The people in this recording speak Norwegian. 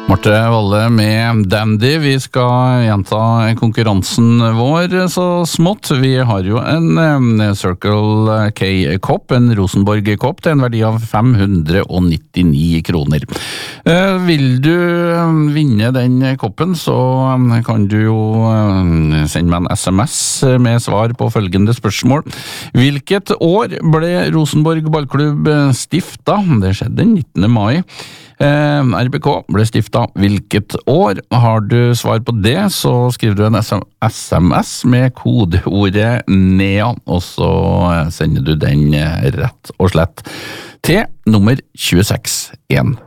Marte Valle med Dandy. Vi skal gjenta konkurransen vår så smått. Vi har jo en Circle K-kopp, en Rosenborg-kopp til en verdi av 599 kroner. Vil du vinne den koppen, så kan du jo sende meg en SMS med svar på følgende spørsmål. Hvilket år ble Rosenborg ballklubb stiftet? Det skjedde den 19. mai. RBK ble stiftet hvilket år? Har du svar på det, så skriver du en SMS med kodeordet NEA, og så sender du den rett og slett til nummer 261.